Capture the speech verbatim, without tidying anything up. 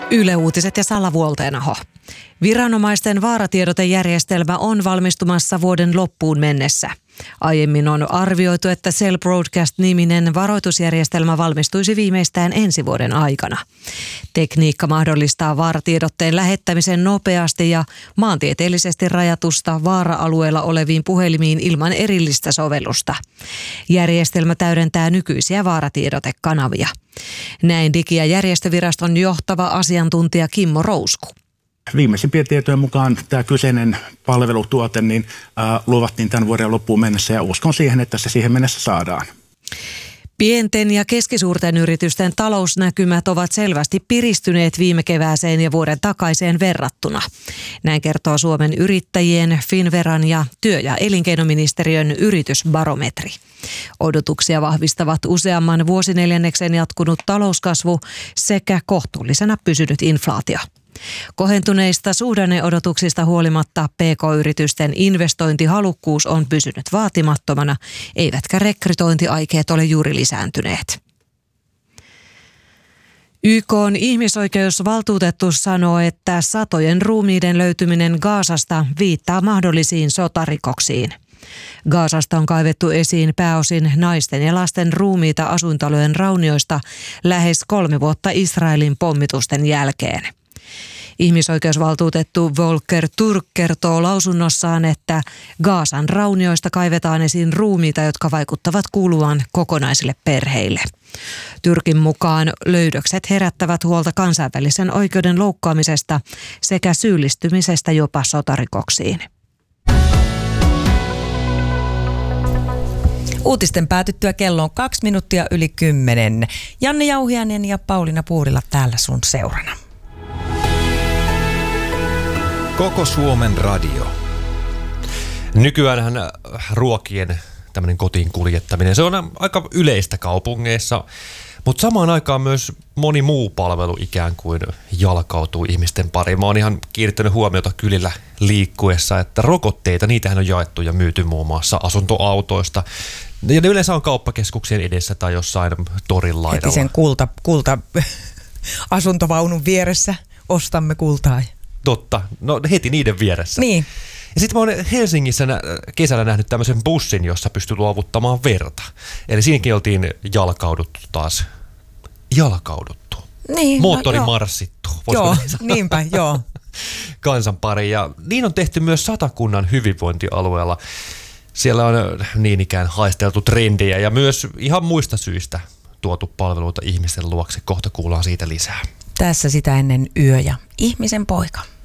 Yle Uutiset ja Salla Vuolteenaho. Viranomaisten vaaratiedotejärjestelmä on valmistumassa vuoden loppuun mennessä. Aiemmin on arvioitu, että Cell Broadcast-niminen varoitusjärjestelmä valmistuisi viimeistään ensi vuoden aikana. Tekniikka mahdollistaa vaaratiedotteen lähettämisen nopeasti ja maantieteellisesti rajatusta vaara-alueella oleviin puhelimiin ilman erillistä sovellusta. Järjestelmä täydentää nykyisiä vaaratiedotekanavia. Näin Digi- ja järjestöviraston johtava asiantuntija Kimmo Rousku. Viimeisimpien tietojen mukaan tämä kyseinen palvelutuote niin, äh, luvattiin tämän vuoden loppuun mennessä ja uskon siihen, että se siihen mennessä saadaan. Pienten ja keskisuurten yritysten talousnäkymät ovat selvästi piristyneet viime kevääseen ja vuoden takaiseen verrattuna. Näin kertoo Suomen yrittäjien, Finnveran ja työ- ja elinkeinoministeriön yritysbarometri. Odotuksia vahvistavat useamman vuosineljänneksen jatkunut talouskasvu sekä kohtuullisena pysynyt inflaatio. Kohentuneista suhdanneodotuksista huolimatta P K-yritysten investointihalukkuus on pysynyt vaatimattomana, eivätkä rekrytointiaikeet ole juuri lisääntyneet. Y K:n ihmisoikeusvaltuutettu sanoo, että satojen ruumiiden löytyminen Gazasta viittaa mahdollisiin sotarikoksiin. Gazasta on kaivettu esiin pääosin naisten ja lasten ruumiita asuintalojen raunioista lähes kolme vuotta Israelin pommitusten jälkeen. Ihmisoikeusvaltuutettu Volker Turk kertoo lausunnossaan, että Gazan raunioista kaivetaan esiin ruumiita, jotka vaikuttavat kuuluvan kokonaisille perheille. Turkin mukaan löydökset herättävät huolta kansainvälisen oikeuden loukkaamisesta sekä syyllistymisestä jopa sotarikoksiin. Uutisten päätyttyä kello on kaksi minuuttia yli kymmenen. Janne Jauhiainen ja Pauliina Puurila täällä sun seurana. Koko Suomen radio. Nykyäänhän ruokien tämmöinen kotiin kuljettaminen, se on aika yleistä kaupungeissa, mutta samaan aikaan myös moni muu palvelu ikään kuin jalkautuu ihmisten pariin. Mä oon ihan kiinnittänyt huomiota kylillä liikkuessa, että rokotteita, niitähän on jaettu ja myyty muun muassa asuntoautoista. Ja ne yleensä on kauppakeskuksien edessä tai jossain torin laidalla. Heti sen kulta, kulta asuntovaunun vieressä ostamme kultaa. Totta, no heti niiden vieressä. Niin. Ja sitten mä oon Helsingissä nä- kesällä nähnyt tämmöisen bussin, jossa pystyy luovuttamaan verta. Eli siinäkin oltiin jalkauduttu taas. Jalkauduttu. Niin, Moottori no, marssittu. Joo, niinpä, joo. Kansan pari. Ja niin on tehty myös Satakunnan hyvinvointialueella. Siellä on niin ikään haisteltu trendejä ja myös ihan muista syistä tuotu palveluita ihmisten luokse. Kohta kuullaan siitä lisää. Tässä sitä ennen yö ja ihmisen poika.